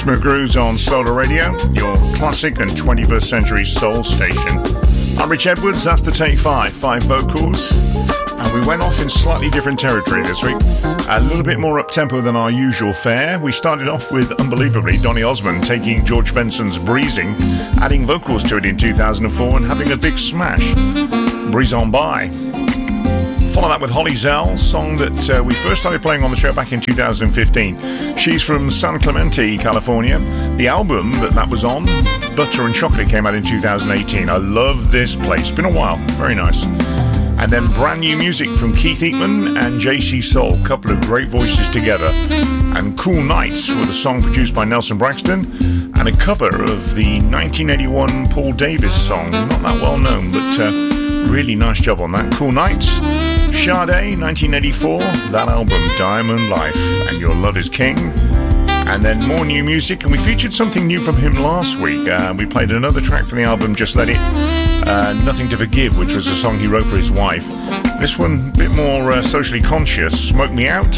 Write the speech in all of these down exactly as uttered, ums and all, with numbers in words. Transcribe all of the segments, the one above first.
Smooth Grooves on Solar Radio, your classic and twenty-first century soul station. I'm Rich Edwards, that's the Take Five, five vocals, and we went off in slightly different territory this week. A little bit more up-tempo than our usual fare. We started off with, unbelievably, Donny Osmond taking George Benson's Breezing, adding vocals to it in two thousand four and having a big smash. Breeze On By. Follow that with Holly Zell, song that uh, we first started playing on the show back in two thousand fifteen. She's from San Clemente, California. The album that that was on, Butter and Chocolate, came out in two thousand eighteen. I love this place. Been a while. Very nice. And then brand new music from Keith Eatman and J C Soul. A couple of great voices together. And Cool Nights with a song produced by Nelson Braxton and a cover of the nineteen eighty-one Paul Davis song. Not that well known, but uh, really nice job on that. Cool Nights. Sade, nineteen eighty-four, that album, Diamond Life, and Your Love Is King. And then more new music, and we featured something new from him last week. Uh, we played another track from the album, Just Let It, uh, Nothing to Forgive, which was a song he wrote for his wife. This one, a bit more uh, socially conscious, Smoke Me Out.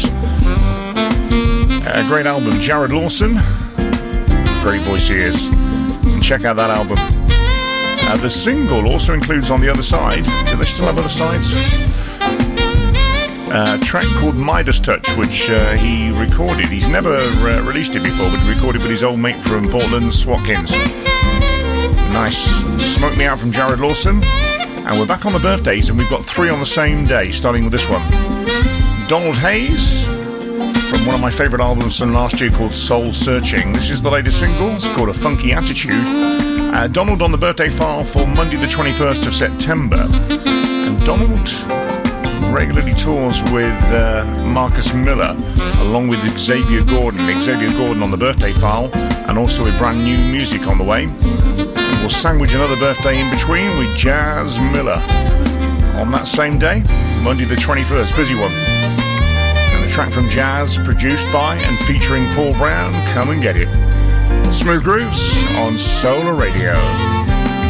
A great album, Jared Lawson. Great voice he is. And check out that album. Uh, the single also includes on the other side, do they still have other sides? A track called Midas Touch, which uh, he recorded. He's never uh, released it before, but he recorded with his old mate from Portland, Swatkins. Nice. Smoke Me Out from Jared Lawson. And we're back on the birthdays, and we've got three on the same day, starting with this one. Donald Hayes, from one of my favourite albums from last year called Soul Searching. This is the latest single. It's called A Funky Attitude. Uh, Donald on the birthday file for Monday the twenty-first of September. And Donald regularly tours with uh, Marcus Miller along with Xavier Gordon. Xavier Gordon on the birthday file, and also with brand new music on the way. And we'll sandwich another birthday in between with Jazz Miller on that same day, Monday the twenty-first. Busy one. And a track from Jazz produced by and featuring Paul Brown. Come and get it. Smooth Grooves on Solar Radio.